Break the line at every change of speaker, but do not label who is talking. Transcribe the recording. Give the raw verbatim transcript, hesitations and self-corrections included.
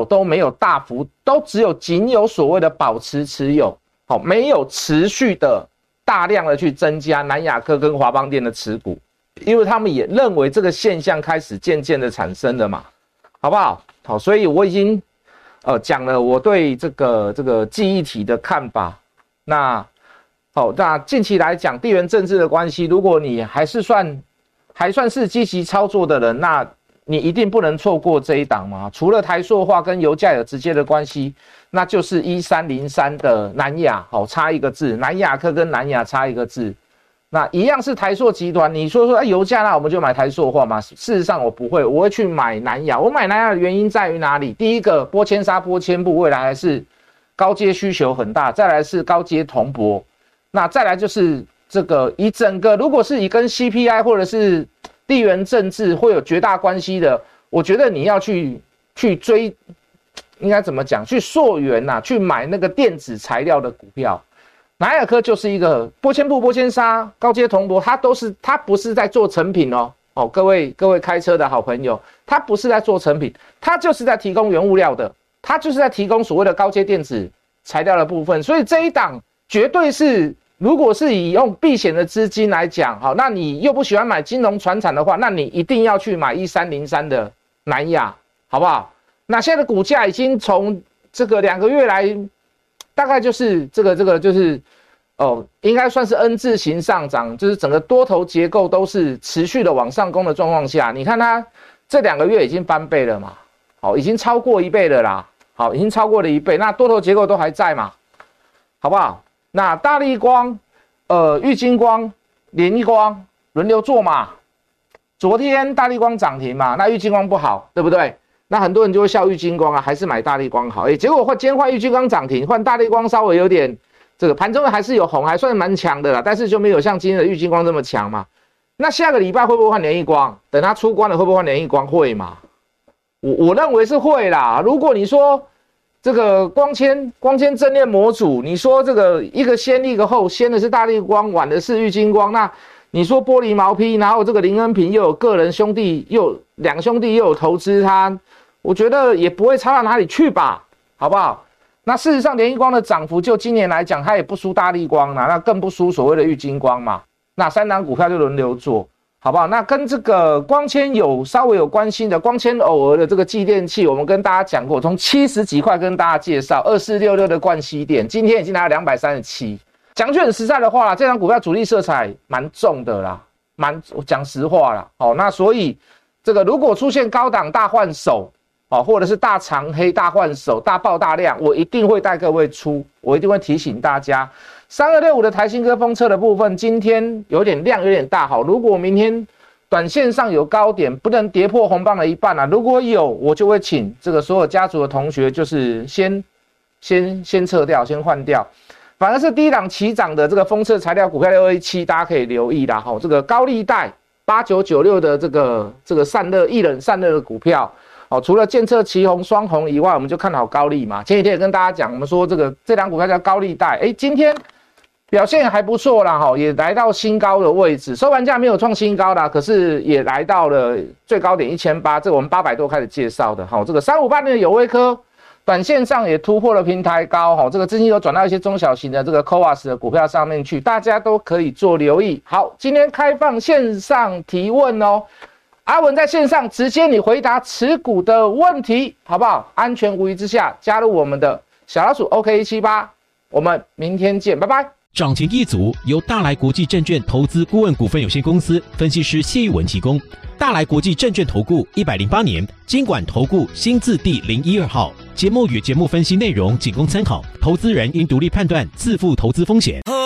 都没有大幅，都只有仅有所谓的保持持有，好，没有持续的大量的去增加南亚科跟华邦电的持股，因为他们也认为这个现象开始渐渐的产生了嘛，好不好？好，所以我已经呃讲了我对这个这个记忆体的看法。那好，那近期来讲，地缘政治的关系，如果你还是算还算是积极操作的人，那你一定不能错过这一档嘛。除了台塑化跟油价有直接的关系，那就是一三零三的南亚，好，差一个字，南亚科跟南亚差一个字。那一样是台塑集团，你说说、哎、油价，那我们就买台塑化嘛？事实上我不会，我会去买南亚。我买南亚的原因在于哪里？第一个，玻纤纱、玻纤布未来还是高阶需求很大，再来是高阶铜箔，那再来就是这个以整个如果是以跟 C P I 或者是地缘政治会有绝大关系的，我觉得你要去去追，应该怎么讲？去溯源呐、啊，去买那个电子材料的股票。南亚科就是一个玻纤布、玻纤纱、高阶铜箔，它都是它不是在做成品哦哦，各位各位开车的好朋友，它不是在做成品，它就是在提供原物料的，它就是在提供所谓的高阶电子材料的部分，所以这一档绝对是，如果是以用避险的资金来讲，好，那你又不喜欢买金融传产的话，那你一定要去买一三零三的南亚，好不好？那现在的股价已经从这个两个月来。大概就是这个这个就是哦，应该算是 N 字形上涨，就是整个多头结构都是持续的往上攻的状况下，你看它这两个月已经翻倍了嘛，好，已经超过一倍了啦，好，已经超过了一倍，那多头结构都还在嘛，好不好？那大立光、呃玉晶光、联一光轮流做嘛，昨天大立光涨停嘛，那玉晶光不好，对不对？那很多人就会笑玉晶光啊，还是买大立光好。哎，结果换今天换玉晶光涨停，换大立光稍微有点这个盘中还是有红，还算蛮强的啦，但是就没有像今天的玉晶光这么强嘛。那下个礼拜会不会换联一光？等它出关了会不会换联一光？会嘛？我我认为是会啦。如果你说这个光纤光纤阵列模组，你说这个一个先一个后，先的是大立光，晚的是玉晶光，那你说玻璃毛坯，然后这个林恩平又有个人兄弟，又有两兄弟又有投资他。我觉得也不会差到哪里去吧，好不好？那事实上，联一光的涨幅就今年来讲，它也不输大立光啦，那更不输所谓的玉晶光嘛。那三档股票就轮流做，好不好？那跟这个光纤有稍微有关系的光纤偶尔的这个继电器，我们跟大家讲过，从七十几块跟大家介绍二四六六的冠希电，今天已经来到两百三十七。讲句很实在的话啦，这张股票主力色彩蛮重的啦，蛮讲实话啦。哦，那所以这个如果出现高档大换手。哦，或者是大长黑、大换手、大爆大量，我一定会带各位出，我一定会提醒大家。三二六五的台新科封测的部分，今天有点量有点大，好，如果明天短线上有高点，不能跌破红棒的一半啊，如果有，我就会请这个所有家族的同学，就是先先先撤掉，先换掉。反而是低档起涨的这个封测材料股票六一七，大家可以留意啦。好，这个高利贷八九九六的这个这个散热一冷散热的股票。哦，除了建测奇宏、双红以外，我们就看好高利嘛。前几天也跟大家讲，我们说这个这档股票叫高利贷，哎，今天表现还不错啦，哈，也来到新高的位置，收盘价没有创新高啦，可是也来到了最高点一千八百，这我们八百多开始介绍的，哈，这个三五八零的友威科，短线上也突破了平台高，哈，这个资金有转到一些中小型的这个 C O A S 的股票上面去，大家都可以做留意。好，今天开放线上提问哦。阿文在线上直接你回答持股的问题，好不好？安全无虞之下，加入我们的小老鼠 OK 一七八，我们明天见，拜拜。
涨停一族由大来国际证券投资顾问股份有限公司分析师谢玉文提供。大来国际证券投顾一百零八年金管投顾新字第零一二号。节目与节目分析内容仅供参考，投资人应独立判断，自负投资风险。